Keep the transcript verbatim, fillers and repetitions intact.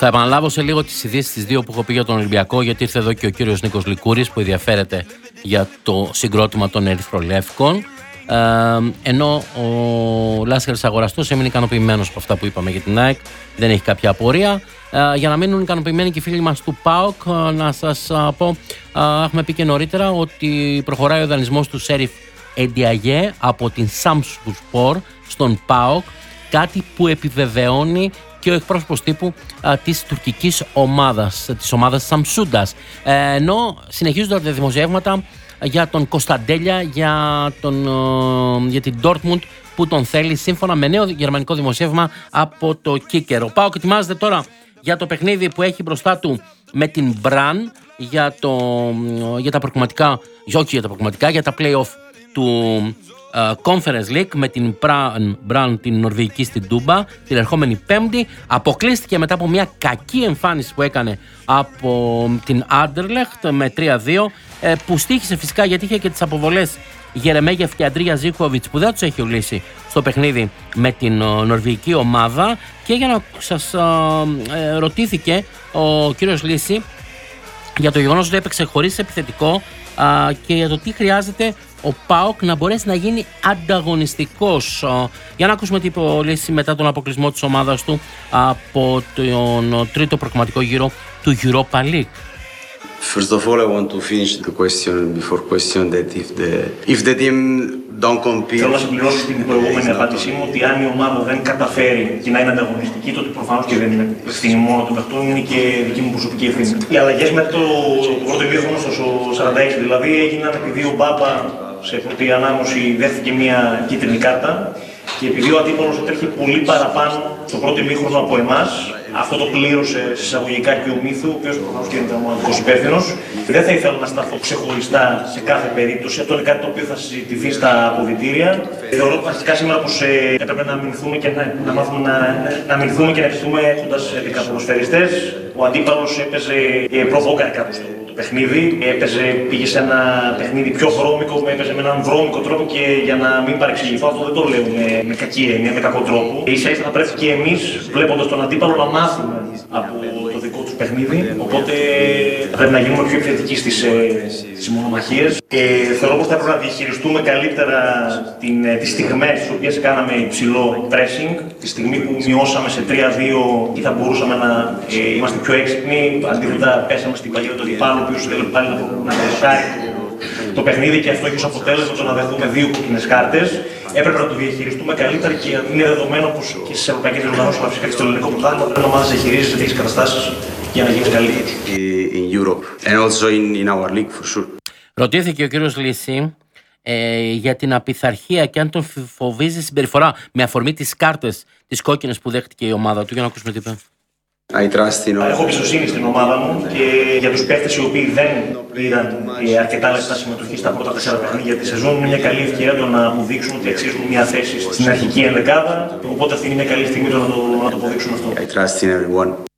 Θα επαναλάβω σε λίγο τις ειδήσεις τις δύο που έχω πει για τον Ολυμπιακό, γιατί ήρθε εδώ και ο κύριος Νίκος Λικούρης που ενδιαφέρεται για το συγκρότημα των Ερυθρολεύκων. Ε, ενώ ο Λάσχερς Αγοραστός έμεινε ικανοποιημένος από αυτά που είπαμε για την ΑΕΚ, δεν έχει κάποια απορία. Ε, για να μείνουν ικανοποιημένοι και οι φίλοι μας του ΠΑΟΚ, να σας α, πω, α, έχουμε πει και νωρίτερα ότι προχωράει ο δανεισμός του Σέριφ Εντιαγέ από την Samsunspor στον ΠΑΟΚ, κάτι που επιβεβαιώνει και ο εκπρόσωπος τύπου α, της τουρκικής ομάδας, της ομάδας Σαμσούντας. Ε, ενώ συνεχίζονται τα δημοσιεύματα για τον Κωνσταντέλια, για, τον, ε, για την Dortmund που τον θέλει, σύμφωνα με νέο γερμανικό δημοσίευμα από το Kicker. Ο ΠΑΟΚ ετοιμάζεται τώρα για το παιχνίδι που έχει μπροστά του με την Μπραν για, το, για τα προκριματικά, όχι για τα προκριματικά, για τα play-off του uh, Conference League με την Μπραν, Μπραν την Νορβηγική στην Τούμπα την ερχόμενη Πέμπτη. Αποκλείστηκε μετά από μια κακή εμφάνιση που έκανε από την Άντερλεχτ με τρία δύο, ε, που στοίχησε φυσικά γιατί είχε και τις αποβολές Γερεμέγεφ και Αντρία Ζίκοβιτς που δεν τους έχει ουλήσει στο παιχνίδι με την uh, νορβηγική ομάδα. Και για να σας uh, ε, ρωτήθηκε ο κύριος Λύση για το γεγονός ότι έπαιξε χωρίς επιθετικό uh, και για το τι χρειάζεται ο ΠΑΟΚ να μπορέσει να γίνει ανταγωνιστικός. Uh, για να ακούσουμε τι είπε ο Λύση μετά τον αποκλεισμό της ομάδας του από τον τρίτο προκριματικό γύρο του Europa League. First of all, I want to finish the question before question that if the if the team don't compete. Θέλω να συμπληρώσω στην προηγούμενη απάντησή μου ότι αν η ομάδα δεν καταφέρει και να είναι ανταγωνιστική, τότε προφανώς και δεν είναι ευθύνη μόνο των παιχτών, είναι και δική μου προσωπική ευθύνη. Οι αλλαγές μετά το, το πρώτο ημίχρονο στο σαράντα έξι δηλαδή έγιναν επειδή ο Μπάπα σε πρώτη ανάγνωση δέχθηκε μια κίτρινη κάρτα και επειδή ο αντίπαλος έτρεχε πολύ παραπάνω στο πρώτο ημίχρονο από εμάς. Αυτό το πλήρωσε εισαγωγικά και ο Μύθου, ο οποίος προφανώς και είναι ομαδικός υπεύθυνος. Δεν θα ήθελα να σταθώ ξεχωριστά σε κάθε περίπτωση. Αυτό είναι κάτι το οποίο θα συζητηθεί στα αποδυτήρια. Θεωρώ βασικά σήμερα πως ε, έπρεπε να αμυνθούμε και να, να μάθουμε να, να αμυνθούμε και να ευχηθούμε έχοντας δέκα ποδοσφαιριστές. Ο αντίπαλος έπαιζε, ε, προβόκαρε κάπως το, το παιχνίδι. Έπαιζε, πήγε σε ένα παιχνίδι πιο βρώμικο, έπαιζε με έναν βρώμικο τρόπο και για να μην παρεξηγηθώ, αυτό δεν το λέω με, με κακή έννοια, με κακό τρόπο. Ίσα ίσα θα πρέπει και εμείς, βλέποντας τον αντίπαλο, να μάθουμε από το δικό τους παιχνίδι. Οπότε πρέπει να γίνουμε πιο επιθετικοί στις, στις μονομαχίες. Και θεωρώ πως θα έπρεπε να διαχειριστούμε καλύτερα την, τις στιγμές στις οποίες κάναμε υψηλό pressing. Τη στιγμή που μειώσαμε σε τρία δύο ή θα μπορούσαμε να ε, είμαστε πιο έξυπνοι. Αντίθετα, πέσαμε στην παγίδα του αντιπάλου, ο οποίος θέλει πάλι να δεσάρει το, το παιχνίδι και αυτό έχει ως αποτέλεσμα το να δεχθούμε δύο κόκκινες κάρτες. Έπρεπε να το διαχειριστούμε καλύτερα και είναι δεδομένο πως και στις ευρωπαϊκές διοργανώσεις, αλλά φυσικά και στο ελληνικό πρωτάθλημα, πρέπει να ομάδα διαχειρίζεται τέτοιες καταστάσεις για να γίνει καλύτερη. In Europe and also in, in our league for sure. Ρωτήθηκε ο κύριος Λύση ε, για την απειθαρχία και αν τον φοβίζει συμπεριφορά με αφορμή τις κάρτες, τις κόκκινες που δέχτηκε η ομάδα του. Για να ακούσουμε τι είπε. Έχω εμπιστοσύνη στην ομάδα μου και για τους παίκτες οι οποίοι δεν πήραν αρκετά λεπτά συμμετοχή στα πρώτα τέσσερα παιχνίδια της σεζόν. Είναι μια καλή ευκαιρία το να αποδείξουν ότι αξίζουν μια θέση στην αρχική ενδεκάδα. Οπότε αυτή είναι μια καλή στιγμή το να το, να το αποδείξουν αυτό.